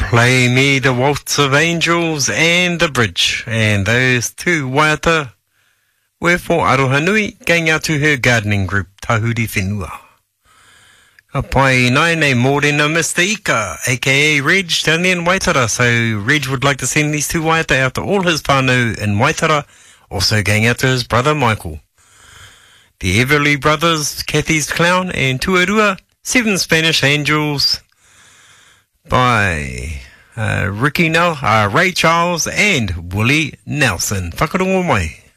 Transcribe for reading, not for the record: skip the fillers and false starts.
Play Me the Waltz of Angels and The Bridge. And those two waiata were for Aroha Nui going out to her gardening group, Tahuri Whenua. Ka pai nai nei mōrena Mr. Ika, a.k.a. Reg, down there in Waitara. So Reg would like to send these two waiata out to all his whānau in Waitara, also going out to his brother Michael. The Everly Brothers, Kathy's Clown, and Tuarua, 7 Spanish Angels, by Ray Charles and Willie Nelson. Whakarongo mai.